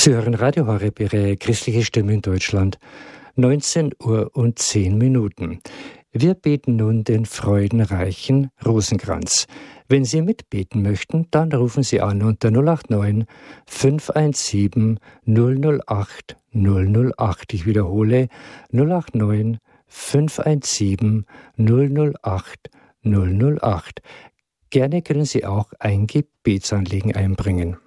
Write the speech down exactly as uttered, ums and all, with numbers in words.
Sie hören Radio Horeb, Ihre christliche Stimme in Deutschland, neunzehn Uhr und zehn Minuten. Wir beten nun den freudenreichen Rosenkranz. Wenn Sie mitbeten möchten, dann rufen Sie an unter null acht neun, fünf eins sieben, null null acht, null null acht. Ich wiederhole, null acht neun, fünf eins sieben, null null acht, null null acht. Gerne können Sie auch ein Gebetsanliegen einbringen.